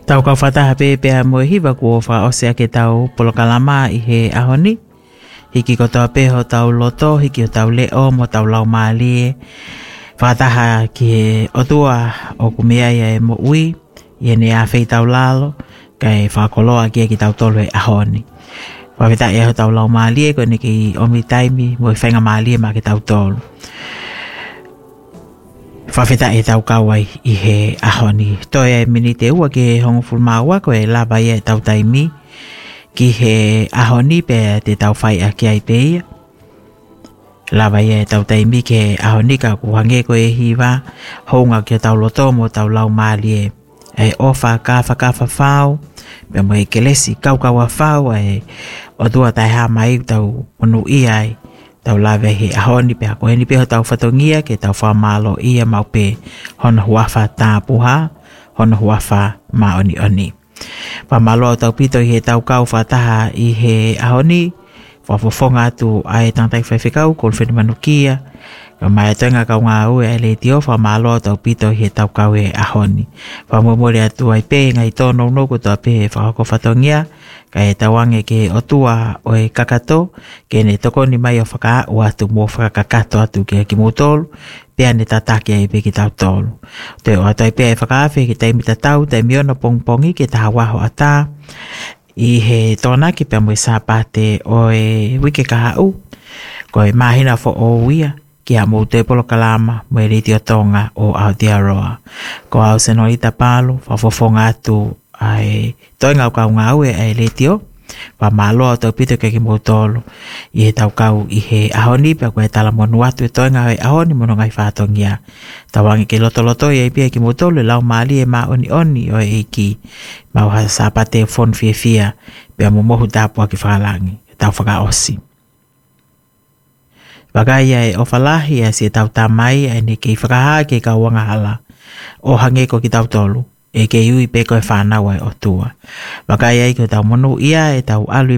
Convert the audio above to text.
Tau kau whataha pēpea mo hiwa kua wha osea ke tau polokalama I he ahoni. Hiki ko tau peho tau loto, hiki o tau leo mo tau lau maalie. Whataha ki he otua o kumea ia e mo ui, I ne a whei tau lalo, kai whakoloa kia ki tau tolu he ahoni. Whaweta ia ho tau lau maalie, ko ne ki omi taimi mo I whainga maalie ma ki tau tolu. Whawheta e tau kawai I he ahoni. Toi e mini te ua ki hongo fulmaua ko e lava ia e tau taimi. Ki he ahoni pe te tau whai a ki ai peia. Lava ia e tau taimi ki he ahoni ka kuhange ko e hiwa. Honga ki tau loto mo tau lau maali e ofa kafa whao. Pe mo e kelesi kaukawa whao e o tua tai ha mai tau unu iai. Tau lawe he ahoni pe ako heni pe ho tau whatongia ke tau whamalo ia mau pe hona huafa tāpuha, hona huafa maoni oni. Whamalo tau pito I he tau kau whataha I he ahoni, whafofonga atu ai tantai whaiwhikau kol whenemanukia, ka mai atoenga kau ngā ue ai le tio whamalo tau pito I he tau kau he ahoni. Whamomore atu ai pe ngai tono no ko tau pe he whakako whatongia, ka e tawange ke otua o e kakato, ke ne toko ni mai o whaka o atu mō whakakato atu ke ki mōtolu, pea ne tatake ai pe ki tau tolu. Te o atu ai pea e whakawhi ke taimi tatau, taimi ona pongpongi ke taha waho ata, I he tōna ki pea mo e sāpate o e wike kahau, ko e mahina fo o uia, ki a mō te polo kalama, mo e riti o tonga o Aotearoa. Ko au senolita palo, whafofonga atu, ai toi ngau kau ngau e ai letio pa malo tau pito ke ki motolo I he tau kau I he ahoni pe ko e tala monu atu e toi ngau e ahoni mono ngai whatongia tawangi ke loto I ai pia ki motolo lau maali e ma oni o e ki mau ha sapate fon fia pe mo mohu tapua ki whakalangi tau whaka osi Wakaia e ofalahi a si tau tamai e ne ke whakaha ke ka wanga hala o hange ko ki tau tolu e ke iui pe koe whanau ai o tua. Wakai ai ko tau monu ia e tau alui